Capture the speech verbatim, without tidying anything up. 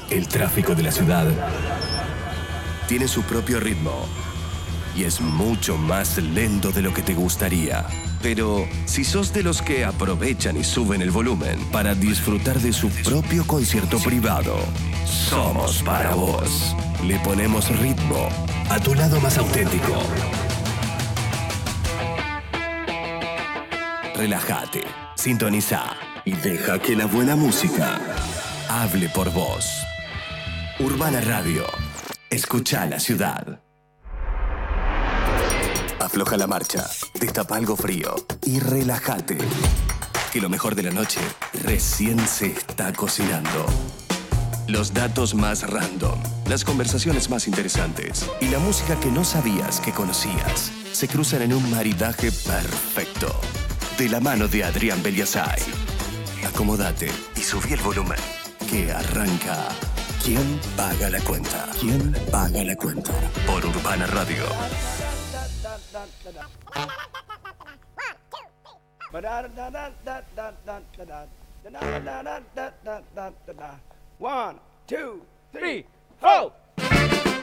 El tráfico de la ciudad tiene su propio ritmo y es mucho más lento de lo que te gustaría. Pero si sos de los que aprovechan y suben el volumen para disfrutar de su propio concierto privado, somos para vos. Le ponemos ritmo a tu lado más auténtico. Relájate, sintoniza y deja que la buena música hable por vos. Urbana Radio. Escucha la ciudad. Afloja la marcha, destapa algo frío y relájate. Que lo mejor de la noche recién se está cocinando. Los datos más random, las conversaciones más interesantes y la música que no sabías que conocías se cruzan en un maridaje perfecto. De la mano de Adrián Beliasay. Acomódate y subí el volumen, que arranca. ¿Quién paga la cuenta? ¿Quién paga la cuenta? Por Urbana Radio. One, two, three, four.